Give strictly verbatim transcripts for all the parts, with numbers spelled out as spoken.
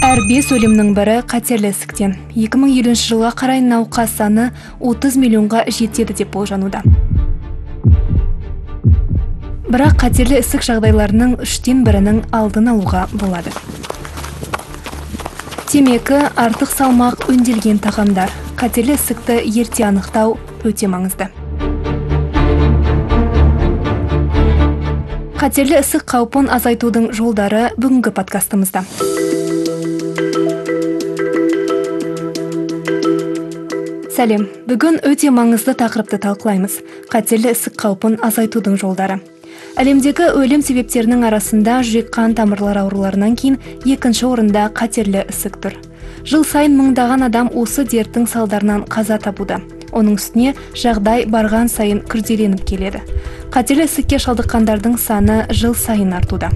Әр бес өлімнің бірі қатерлі ісіктен. екі мың елуінші жылға қарай науқас саны отыз миллионға жетеді деп болжануда. Бірақ қатерлі ісік жағдайларының үштен бірінің алдын алуға болады. Темекі, артық салмақ, өңделген тағамдар. Қатерлі ісікті ерте анықтау өте маңызды. Қатерлі ісік қаупін азайтудың жолдары бүгінгі подкастымызда. Сәлем, бүгін өте маңызды тақырыпты талқылаймыз. Қатерлі ісік қаупін азайтудың жолдары. Әлемдегі өлім себептерінің арасында жүрек қан тамырлар ауруларынан кейін екінші орында қатерлі ісік тұр. Жыл сайын мыңдаған адам осы дерттің салдарынан қаза табуда. Оның үстіне жағдай барған сайын күрделеніп келеді. Қатерлі ісікке шалдыққандардың саны жыл сайын артуда.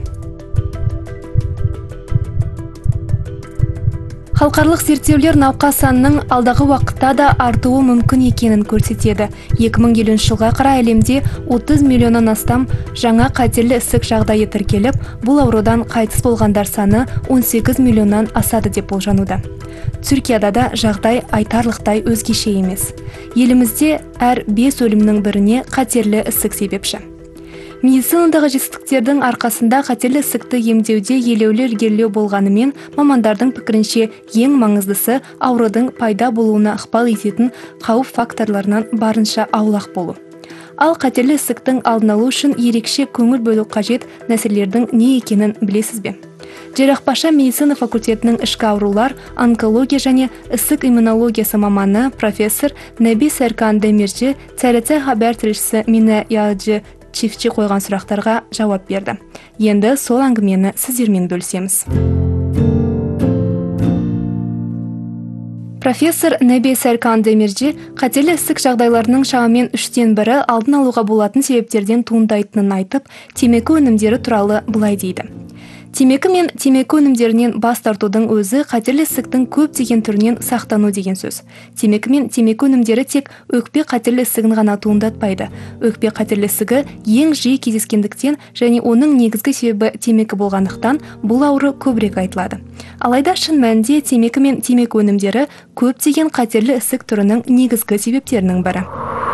Халықаралық зерттеулер науқас санының алдағы уақытта да артуы мүмкін екенін көрсетеді. екі мың елуінші жылға қарай әлемде отыз миллионнан астам жаңа қатерлі ісік жағдайы тіркеліп, бұл аурудан қайтыс болғандар саны он сегіз миллионнан асады деп болжануда. Түркияда да жағдай айтарлықтай өзгеше емес. Елімізде әр бес өлімнің біріне қатерлі ісік себепші. Медицинадағы жетістіктердің арқасында қатерлі ісікті емдеуде елеулі ілгерілеу болғанымен, мамандардың пікірінше ең маңыздысы аурудың пайда болуына ықпал ететін қауіп факторларынан барынша аулақ болу. Ал қатерлі ісіктің алдын алу үшін ерекше көңіл бөлу қажет нәрселердің не екенін білесіз бе? Жерақпаша медицина факультетінің ішкі аурулар, онкология және ісік иммунологиясы маманы профессор Нәби Сәркан Демиржи тэ эр тэ хабар тілшісі Мина Ялджи чифтчи қойған сұрақтарға жауап берді. Енді сол әңгімені сіздермен бөлісеміз. Профессор Нәби Сәркан Демиржи қатерлі ісік жағдайларының шамамен үштен бірі алдын алуға болатын себептерден туындайтынын айтып, темекі өнімдері туралы былай дейді. Темекі мен темекі өнімдерінен бас тартудың өзі қатерлі ісіктің көптеген түрінен сақтану деген сөз. Темекі мен темекі өнімдері тек өкпе қатерлі ісігін ғана туындатпайды. Өкпе қатерлі ісігі ең жиі кездескендіктен және оның негізгі себебі темекі болғандықтан бұл ауру көбірек айтылады. Алайда шын мәнінде темекі мен темекі өнімдері көптеген қатерлі ісік түрінің негізгі себептерінің бірі.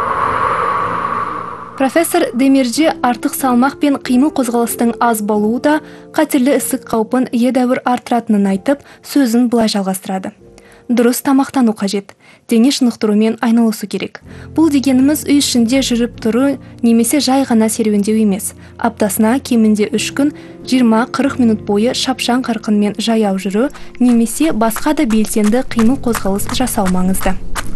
Профессор Демиржи артық салмақ пен қимыл қозғалыстың аз болуы да қатерлі ісік қаупін едәуір арттыратынын айтып, сөзін былай жалғастырады. Дұрыс тамақтану қажет. Дене шынықтырумен айналысу керек. Бұл дегеніміз үй ішінде жүріп тұру немесе жай ғана серуендеу емес. Аптасына кемінде үш күн жиырма қырық минут бойы шапшаң қарқынмен жаяу жүру немесе басқа да белсенді қимыл қозғалыс жасау маңызды.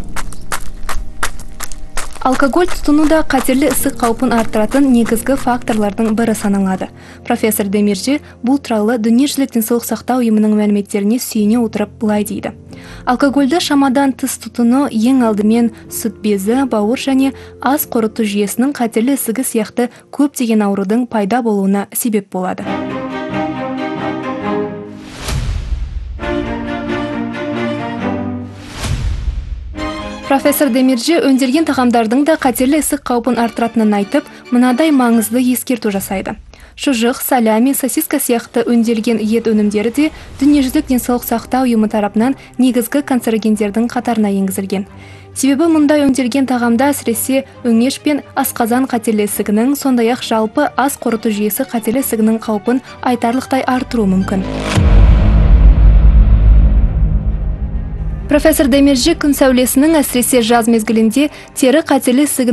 Алкоголь тұтыну да қатерлі ісік қаупін арттыратын негізгі факторлардың бірі саналады. Профессор Демиржи бұл туралы дүниежүзілік денсаулық сақтау ұйымының мәліметтеріне сүйене отырып былай дейді. Алкогольді шамадан тыс тұтыну ең алдымен сүт безі, бауыр және ас қорыту жүйесінің қатерлі ісігі сияқты көптеген аурудың пайда болуына себеп болады. Профессор Демиржи өңделген тағамдардың да қатерлі ісік қаупін арттыратынын айтып, мынадай маңызды ескерту жасайды. Шұжық, салями, сосиска сияқты өңделген ет өнімдері де дүниежүзілік денсаулық сақтау ұйымы тарапынан негізгі канцерогендердің қатарына енгізілген. Себебі мұндай өңделген тағамда әсіресе өңеш пен асқазан қатерлі ісігінің, сондай-ақ жалпы ас қорыту жүйесі қатерлі ісігінің қаупін айтарлықтай арттыруы мүмкін. Профессор Демиржи күн сәулесінің әсіресе жаз мезгілінде тері қатерлі ісігінің